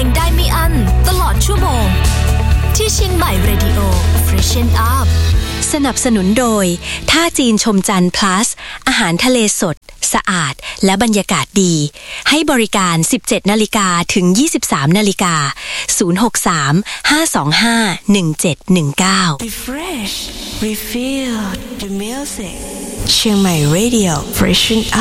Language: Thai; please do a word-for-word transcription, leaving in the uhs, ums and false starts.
งได้ไม่อั้นตลอดชั่วโมงที่เชียงใหม่ Radio Freshen Up สนับสนุนโดยท่าจีนชมจันทร์ plus อาหารทะเลสดสะอาดและบรรยากาศดีให้บริการ สิบเจ็ดนาฬิกา ถึง ยี่สิบสามนาฬิกา ศูนย์ หก สาม ห้า สอง ห้า หนึ่ง เจ็ด หนึ่ง เก้า Refresh Refill the music เชียงใหม่ Radio Freshen Up